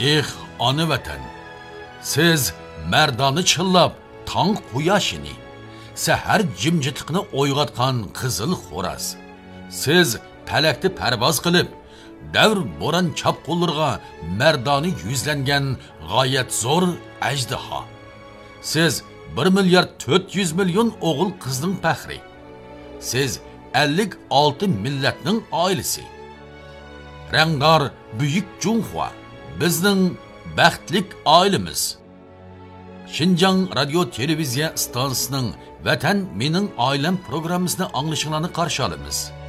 Ana vatan, siz merdani chillab, tong quyoshini, sahar jimjitliqni o'yg'otgan qizil xo'raz. Siz palakda parvoz qilib, davr bo'ron chapqullarga merdani yuzlangan g'oyat zo'r ajdaho. Siz 1 milliard 400 milyon o'g'il qizning faxri. Siz 56 millatning oilasi. Rangdor buyuk Junxua bizning baxtlik oilamiz. Xinjiang radio televiziya stansiyasining Vatan mening oilam programmasini anglashinglarni qarshi olamiz.